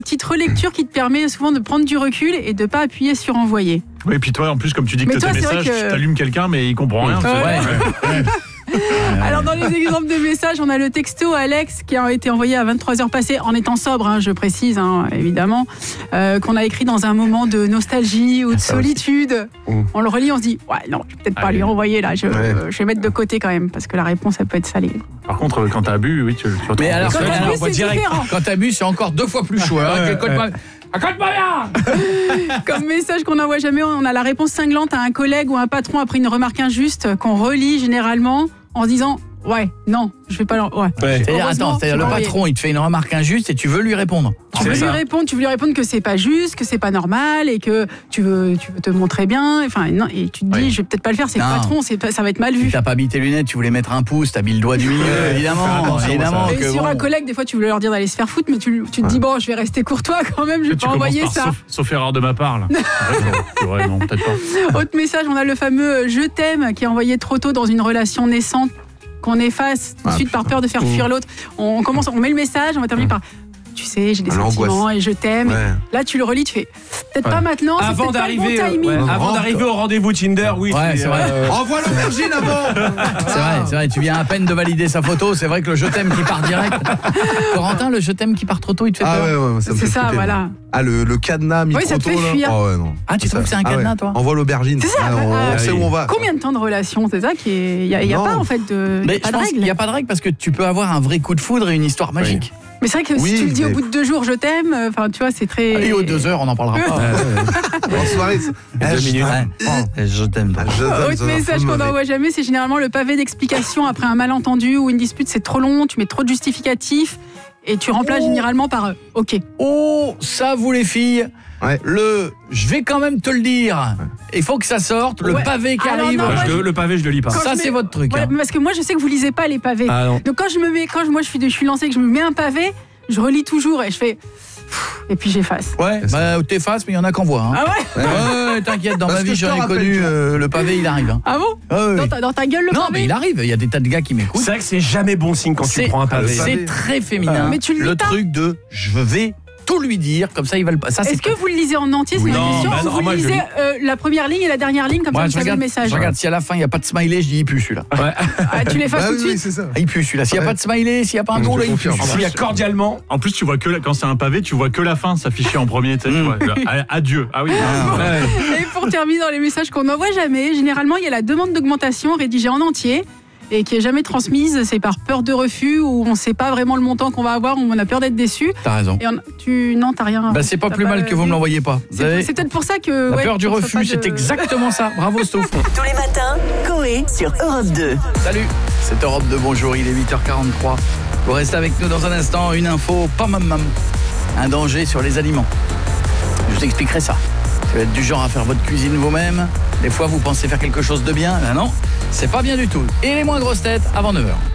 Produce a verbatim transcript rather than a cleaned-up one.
Petite relecture qui te permet souvent de prendre du recul et de pas appuyer sur envoyer. Oui, et puis toi, en plus, comme tu dis que tu as tes messages, que... tu allumes quelqu'un, mais il comprend rien. Ouais. Ouais. Ouais. Alors dans les exemples de messages, on a le texto Alex qui a été envoyé à vingt-trois heures passées en étant sobre, hein, je précise, hein, évidemment, euh, qu'on a écrit dans un moment de nostalgie ou de solitude. Mmh. On le relit, on se dit ouais non, je vais peut-être pas Allez. lui renvoyer là, je, ouais. euh, je vais mettre de côté quand même parce que la réponse elle peut être salée. Par contre, quand t'as bu, oui, tu, tu retrouves. Mais alors, quand t'as bu, c'est direct, différent. Quand t'as bu, c'est encore deux fois plus chaud. Hein, Raconte-moi bien. Comme message qu'on n'envoie jamais, on a la réponse cinglante à un collègue ou un patron après une remarque injuste qu'on relit généralement en se disant ouais, non, je vais pas leur... ouais. ouais. C'est-à-dire, attends, c'est-à-dire le patron, il te fait une remarque injuste et tu veux lui répondre. Tu veux lui répondre, tu veux lui répondre que c'est pas juste, que c'est pas normal et que tu veux, tu veux te montrer bien. Enfin, non, et tu te dis, oui. je vais peut-être pas le faire, c'est non. le patron, c'est pas, ça va être mal vu. Si t'as pas mis tes lunettes, tu voulais mettre un pouce, t'as mis le doigt du milieu, évidemment. évidemment et que sur bon. un collègue, des fois, tu voulais leur dire d'aller se faire foutre, mais tu, tu te dis, bon, je vais rester courtois quand même, je vais pas envoyer ça. Sauf, sauf erreur de ma part, là. C'est vrai, non, peut-être pas. Autre message, on a le fameux je t'aime qui est envoyé trop tôt dans une relation naissante, qu'on efface tout de ah, suite par peur de faire fuir l'autre. On commence, on met le message, on va terminer par tu sais, j'ai des sentiments et je t'aime. Ouais. Là, tu le relis, tu fais peut-être ouais. pas maintenant, c'est avant peut-être d'arriver, pas le bon timing. Ouais. Avant d'arriver au rendez-vous Tinder, oui. Ouais, c'est vrai. Euh... Envoie l'aubergine avant. C'est vrai, c'est vrai. Tu viens à peine de valider sa photo. C'est vrai que le je t'aime qui part direct. Corentin, le je t'aime qui part trop tôt, il te fait ah peur. Ouais, ouais, ça c'est ça, flipper, voilà. Moi. Ah, le, le cadenas mis oui, trop tôt. Oui, ça te fait fuir. Oh, ouais, non. Ah, tu trouves que c'est un cadenas, ah, ouais. toi? Envoie l'aubergine. C'est ça. Ah, on, ah, on sait oui. où on va. Combien de temps de relation, c'est ça qui est. Il y a, y a pas en fait de. Mais je pense qu'il n'y a pas de règle parce que tu peux avoir un vrai coup de foudre et une histoire magique. Mais c'est vrai que oui, si tu le dis mais... au bout de deux jours, je t'aime, enfin tu vois, c'est très... Allez, aux deux heures, on n'en parlera pas. En soirée, deux minutes. Je t'aime. Autre message qu'on n'envoie jamais, c'est généralement le pavé d'explication après un malentendu ou une dispute, c'est trop long, tu mets trop de justificatifs et tu remplaces oh. généralement par euh, OK. Oh, ça vous les filles, ouais. le je vais quand même te le dire. Il faut que ça sorte, le ouais. pavé qui Alors, arrive. non, je, le, le pavé, je le lis pas. Ça, c'est votre truc. Ouais, hein. Parce que moi, je sais que vous lisez pas les pavés. Ah, donc quand je me mets, quand je, moi je suis, je suis lancée, que je me mets un pavé, je relis toujours et je fais et puis j'efface. Ouais, bah t'effaces, mais il y en a qu'en voit. Hein. Ah ouais. Ouais, ouais t'inquiète, dans ma vie j'en ai connu euh, le pavé, il arrive. Hein. Ah bon ah, oui. dans, ta, dans ta gueule le non, pavé. Non, mais il arrive. Il y a des tas de gars qui m'écoutent. C'est vrai que c'est jamais bon signe quand tu prends un pavé. C'est très féminin. Ah. Mais tu le, le truc de je vais tout lui dire, comme ça il va le passer. Est-ce que vous le lisez en entier, c'est oui. ma question bah non, vous moi, lisez je... euh, la première ligne et la dernière ligne, comme moi, ça vous savez le message. Je regarde si à la fin il n'y a pas de smiley, je dis il pue celui-là. Ouais. Ah, tu l'effaces bah, tout de oui, suite c'est ça. Il pue celui-là. S'il n'y a ouais. pas de smiley, s'il n'y a pas un gros là, il pue. S'il y a cordialement. En plus, tu vois que quand c'est un pavé, tu vois que la fin s'afficher en premier. Tu sais, tu vois, adieu. Ah oui. Ah, ouais. Et pour terminer dans les messages qu'on n'envoie jamais, généralement il y a la demande d'augmentation rédigée en entier. Et qui est jamais transmise, c'est par peur de refus ou on sait pas vraiment le montant qu'on va avoir, ou on a peur d'être déçu. T'as raison. Et on, tu non, t'as rien. Bah c'est pas plus pas mal que vous me l'envoyez pas. C'est, avez... c'est peut-être pour ça que la ouais, peur du refus, de... c'est exactement ça. Bravo Stouff. Tous les matins, Coé sur Europe deux. Salut, c'est Europe deux. Bonjour, il est huit heures quarante-trois. Vous restez avec nous dans un instant. Une info, pas mam mam. Un danger sur les aliments. Je t'expliquerai ça. Vous êtes du genre à faire votre cuisine vous-même. Des fois, vous pensez faire quelque chose de bien. Ben non, c'est pas bien du tout. Et les moins grosses têtes avant neuf heures.